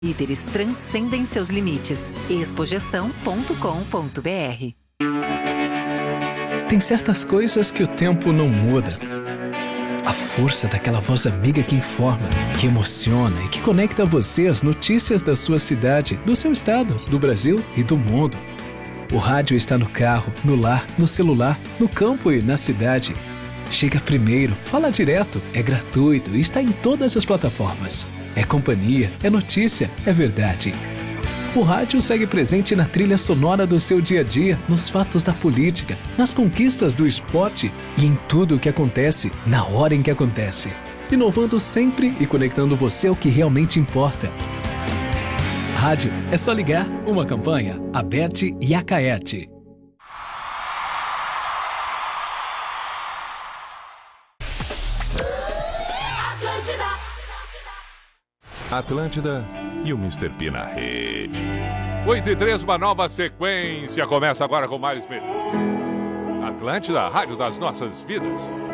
Líderes transcendem seus limites. Expogestão.com.br. Tem certas coisas que o tempo não muda. A força daquela voz amiga que informa, que emociona e que conecta você às notícias da sua cidade, do seu estado, do Brasil e do mundo. O rádio está no carro, no lar, no celular, no campo e na cidade. Chega primeiro, fala direto, é gratuito e está em todas as plataformas. É companhia, é notícia, é verdade. O rádio segue presente na trilha sonora do seu dia a dia, nos fatos da política, nas conquistas do esporte e em tudo o que acontece, na hora em que acontece. Inovando sempre e conectando você ao que realmente importa. Rádio é só ligar. Uma campanha, Aberte e Acaerte. Atlântida e o Mr. P na rede. 8h03, uma nova sequência. Começa agora com mais Atlântida, a rádio das nossas vidas.